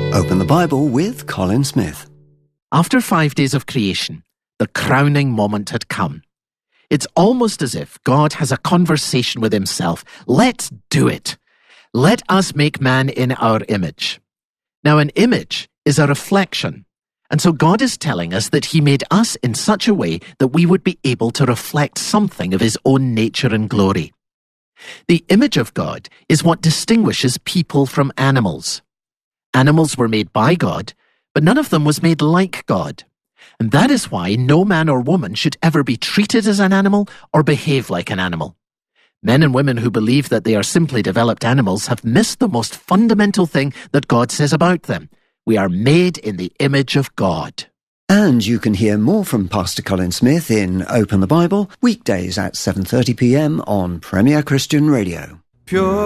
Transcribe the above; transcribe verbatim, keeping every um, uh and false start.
Open the Bible with Colin Smith. After five days of creation, the crowning moment had come. It's almost as if God has a conversation with himself. Let's do it. Let us make man in our image. Now, an image is a reflection. And so God is telling us that he made us in such a way that we would be able to reflect something of his own nature and glory. The image of God is what distinguishes people from animals. Animals were made by God, but none of them was made like God. And that is why no man or woman should ever be treated as an animal or behave like an animal. Men and women who believe that they are simply developed animals have missed the most fundamental thing that God says about them. We are made in the image of God. And you can hear more from Pastor Colin Smith in Open the Bible, weekdays at seven thirty p m on Premier Christian Radio. Pure